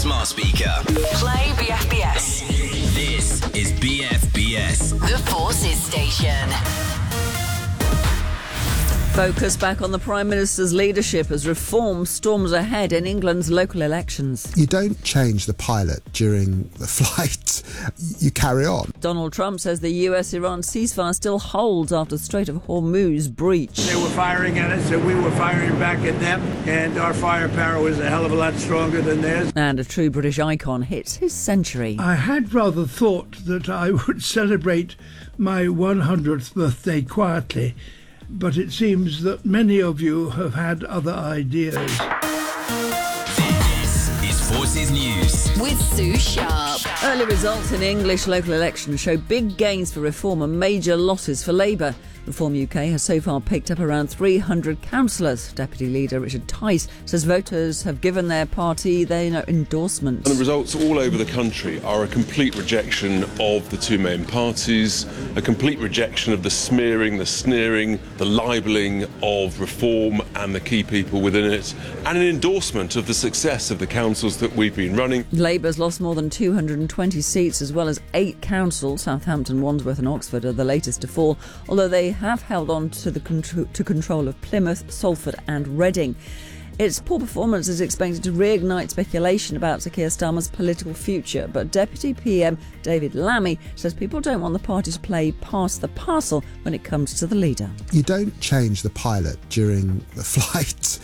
smart speaker. Play BFBS. This is BFBS. The Forces Station. Focus back on the Prime Minister's leadership as reform storms ahead in England's local elections. You don't change the pilot during the flight. You carry on. Donald Trump says the US-Iran ceasefire still holds after the Strait of Hormuz breach. They were firing at us and we were firing back at them, and our firepower was a hell of a lot stronger than theirs. And a true British icon hits his century. I had rather thought that I would celebrate my 100th birthday quietly, but it seems that many of you have had other ideas. This is Forces News. With Sue Sharp. Early results in English local elections show big gains for Reform and major losses for Labour. Reform UK has so far picked up around 300 councillors. Deputy Leader Richard Tice says voters have given their party their endorsement. And the results all over the country are a complete rejection of the two main parties, a complete rejection of the smearing, the sneering, the libelling of Reform and the key people within it, and an endorsement of the success of the councils that we've been running. Labour's lost more than 220 seats as well as 8 councils. Southampton, Wandsworth and Oxford are the latest to fall, although they have held on to the control of Plymouth, Salford and Reading. Its poor performance is expected to reignite speculation about Sir Keir Starmer's political future, but Deputy PM David Lammy says people don't want the party to play pass the parcel when it comes to the leader. You don't change the pilot during the flight.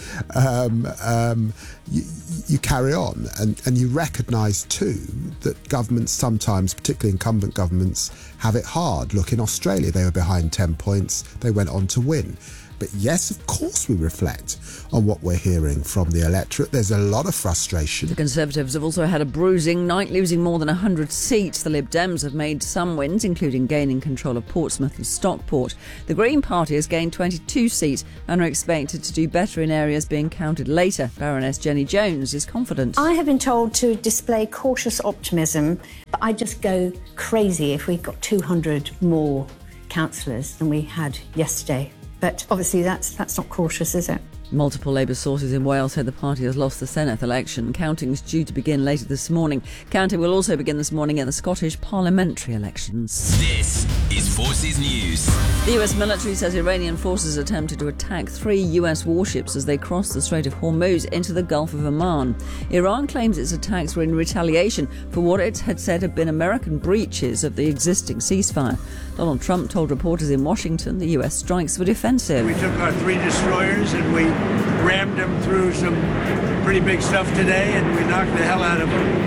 You carry on, and you recognise too that governments sometimes, particularly incumbent governments, have it hard. Look, in Australia they were behind 10 points, they went on to win. But yes, of course we reflect on what we're hearing from the electorate. There's a lot of frustration. The Conservatives have also had a bruising night, losing more than 100 seats. The Lib Dems have made some wins, including gaining control of Portsmouth and Stockport. The Green Party has gained 22 seats and are expected to do better in areas being counted later. Baroness Jenny Jones is confident. I have been told to display cautious optimism, but I'd just go crazy if we got 200 more councillors than we had yesterday. But obviously that's not cautious, is it? Multiple Labour sources in Wales said the party has lost the Senedd election. Counting is due to begin later this morning. Counting will also begin this morning at the Scottish parliamentary elections. This is Forces News. The US military says Iranian forces attempted to attack 3 US warships as they crossed the Strait of Hormuz into the Gulf of Oman. Iran claims its attacks were in retaliation for what it had said had been American breaches of the existing ceasefire. Donald Trump told reporters in Washington the US strikes were defensive. We took our 3 destroyers and we rammed them through some pretty big stuff today, and we knocked the hell out of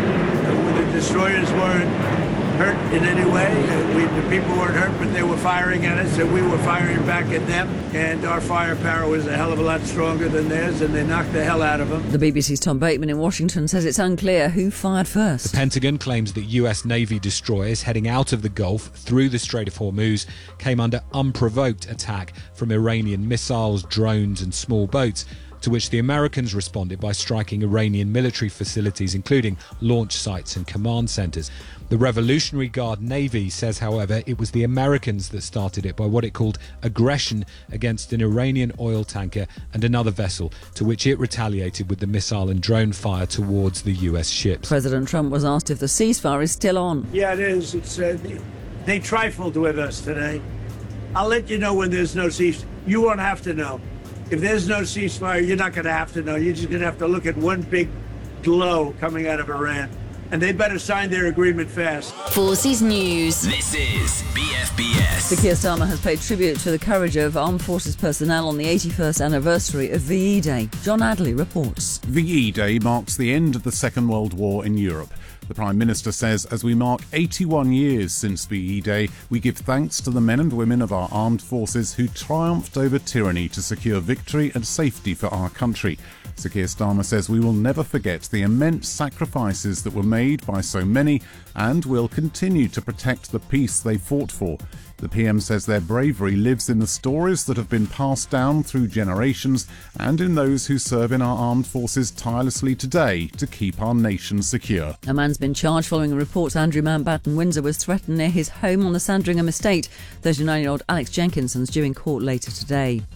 them. The destroyers weren't hurt in any way. The people weren't hurt, but they were firing at us, and we were firing back at them. And our firepower was a hell of a lot stronger than theirs, and they knocked the hell out of them. The BBC's Tom Bateman in Washington says it's unclear who fired first. The Pentagon claims that US Navy destroyers heading out of the Gulf through the Strait of Hormuz came under unprovoked attack from Iranian missiles, drones and small boats, to which the Americans responded by striking Iranian military facilities, including launch sites and command centres. The Revolutionary Guard Navy says, however, it was the Americans that started it by what it called aggression against an Iranian oil tanker and another vessel, to which it retaliated with the missile and drone fire towards the US ships. President Trump was asked if the ceasefire is still on. Yeah, it is. They trifled with us today. I'll let you know when there's no ceasefire. You won't have to know. If there's no ceasefire, you're not going to have to know. You're just going to have to look at one big glow coming out of Iran. And they better sign their agreement fast. Forces News. This is BFBS. Sir Keir Starmer has paid tribute to the courage of armed forces personnel on the 81st anniversary of VE Day. John Adley reports. VE Day marks the end of the Second World War in Europe. The Prime Minister says as we mark 81 years since VE Day, we give thanks to the men and women of our armed forces who triumphed over tyranny to secure victory and safety for our country. Sir Keir Starmer says we will never forget the immense sacrifices that were made by so many and will continue to protect the peace they fought for. The PM says their bravery lives in the stories that have been passed down through generations and in those who serve in our armed forces tirelessly today to keep our nation secure. A man's been charged following reports Andrew Mountbatten Windsor was threatened near his home on the Sandringham estate. 39-year-old Alex Jenkinson's due in court later today.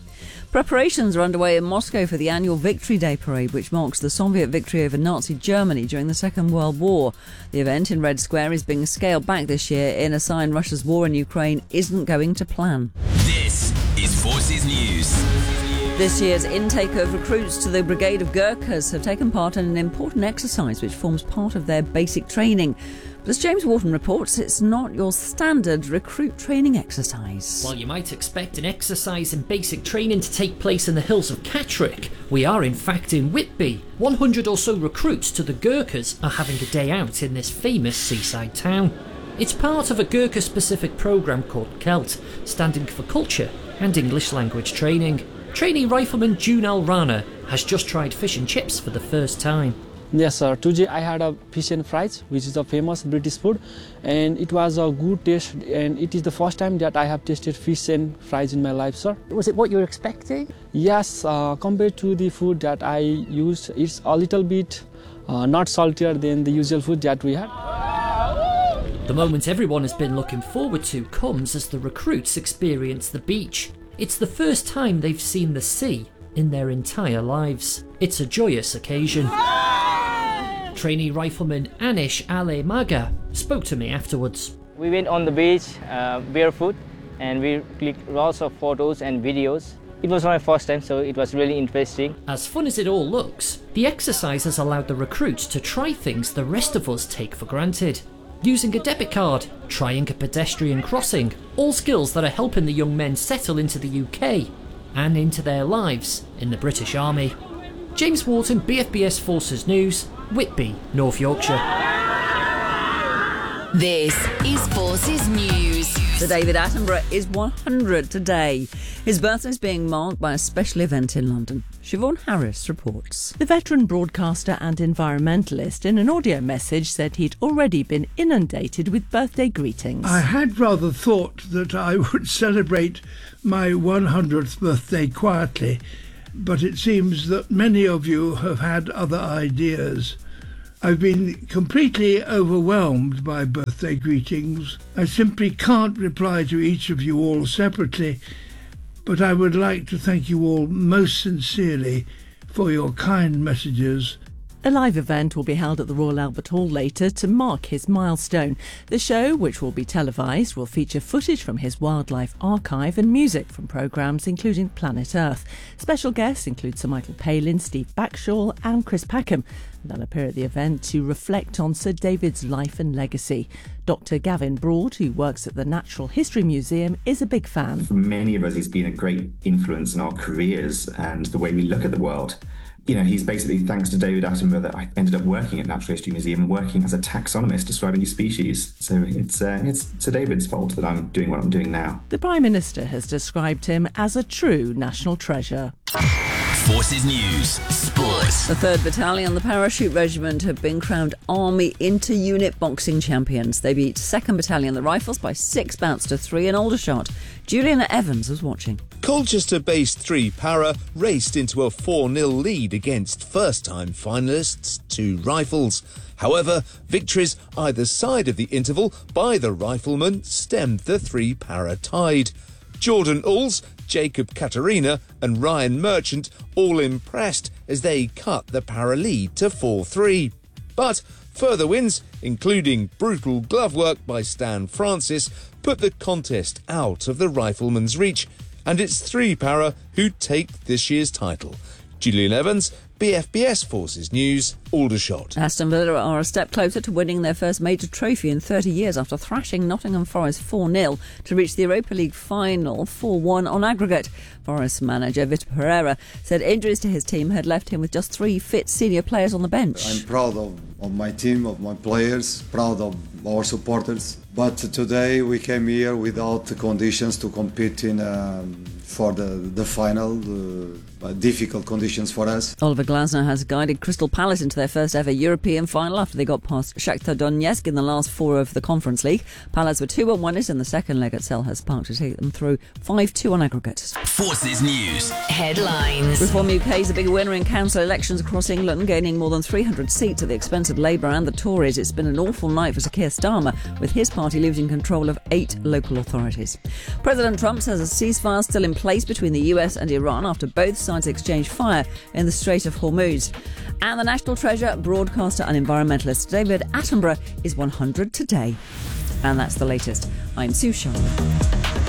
Preparations are underway in Moscow for the annual Victory Day parade, which marks the Soviet victory over Nazi Germany during the Second World War. The event in Red Square is being scaled back this year in a sign Russia's war in Ukraine isn't going to plan. This is Forces News. This year's intake of recruits to the Brigade of Gurkhas have taken part in an important exercise which forms part of their basic training. But as James Wharton reports, it's not your standard recruit training exercise. While you might expect an exercise and basic training to take place in the hills of Catterick, we are in fact in Whitby. 100 or so recruits to the Gurkhas are having a day out in this famous seaside town. It's part of a Gurkha-specific programme called CELT, standing for Culture and English Language Training. Trainee rifleman Junal Rana has just tried fish and chips for the first time. Yes, sir. Today I had a fish and fries, which is a famous British food, and it was a good taste, and it is the first time that I have tasted fish and fries in my life, sir. Was it what you were expecting? Yes, compared to the food that I used, it's a little bit not saltier than the usual food that we had. The moment everyone has been looking forward to comes as the recruits experience the beach. It's the first time they've seen the sea in their entire lives. It's a joyous occasion. Trainee rifleman Anish Ale Maga spoke to me afterwards. We went on the beach barefoot and we clicked lots of photos and videos. It was my first time, so it was really interesting. As fun as it all looks, the exercise has allowed the recruits to try things the rest of us take for granted. Using a debit card, trying a pedestrian crossing, all skills that are helping the young men settle into the UK and into their lives in the British Army. James Wharton, BFBS Forces News, Whitby, North Yorkshire. This is Forces News. Sir David Attenborough is 100 today. His birthday is being marked by a special event in London. Siobhan Harris reports. The veteran broadcaster and environmentalist in an audio message said he'd already been inundated with birthday greetings. I had rather thought that I would celebrate my 100th birthday quietly, but it seems that many of you have had other ideas. I've been completely overwhelmed by birthday greetings. I simply can't reply to each of you all separately, but I would like to thank you all most sincerely for your kind messages. A live event will be held at the Royal Albert Hall later to mark his milestone. The show, which will be televised, will feature footage from his wildlife archive and music from programmes including Planet Earth. Special guests include Sir Michael Palin, Steve Backshall and Chris Packham. They'll appear at the event to reflect on Sir David's life and legacy. Dr. Gavin Broad, who works at the Natural History Museum, is a big fan. For many of us, he's been a great influence in our careers and the way we look at the world. You know, he's basically, thanks to David Attenborough, that I ended up working at Natural History Museum and working as a taxonomist describing new species. So it's Sir David's fault that I'm doing what I'm doing now. The Prime Minister has described him as a true national treasure. Forces News, Sports. The 3rd Battalion, the Parachute Regiment, have been crowned Army Inter-Unit Boxing Champions. They beat 2nd Battalion, the Rifles, by 6 bouts to 3 in Aldershot. Juliana Evans was watching. Colchester-based 3 Para raced into a 4-0 lead against first-time finalists 2 Rifles. However, victories either side of the interval by the Riflemen stemmed the 3 Para tide. Jordan Alls, Jacob Katarina and Ryan Merchant all impressed as they cut the Para lead to 4-3. But further wins, including brutal glove work by Stan Francis, put the contest out of the Riflemen's reach, and it's 3 Para who take this year's title. Julian Evans, BFBS Forces News, Aldershot. Aston Villa are a step closer to winning their first major trophy in 30 years after thrashing Nottingham Forest 4-0 to reach the Europa League final 4-1 on aggregate. Forest manager Vitor Pereira said injuries to his team had left him with just 3 fit senior players on the bench. I'm proud of my team, of my players, proud of our supporters. But today we came here without the conditions to compete for the final. Difficult conditions for us. Oliver Glasner has guided Crystal Palace into their first ever European final after they got past Shakhtar Donetsk in the last 4 of the Conference League. Palace were 2-1 winners in the second leg at Selhurst Park to take them through 5-2 on aggregate. Forces News. Headlines. Reform UK is a big winner in council elections across England, gaining more than 300 seats at the expense of Labour and the Tories. It's been an awful night for Sir Keir Starmer, with his party losing control of 8 local authorities. President Trump says a ceasefire still in place between the US and Iran after both sides exchanged fire in the Strait of Hormuz. And the National Treasure, broadcaster and environmentalist David Attenborough is 100 today. And that's the latest. I'm Sue Sharp.